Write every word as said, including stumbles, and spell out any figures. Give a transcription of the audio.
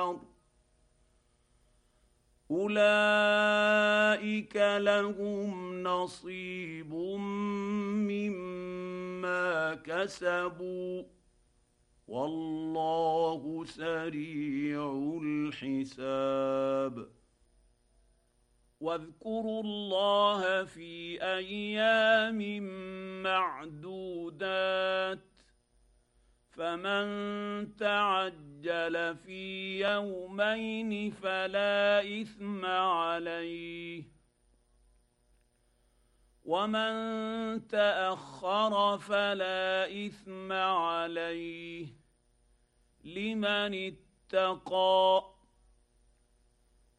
اولئك لهم نصيب مما كسبوا والله سريع الحساب. واذكروا الله في ايام معدودات فمن تعجل في يومين فلا اثم عليه ومن تاخر فلا اثم عليه لمن اتقى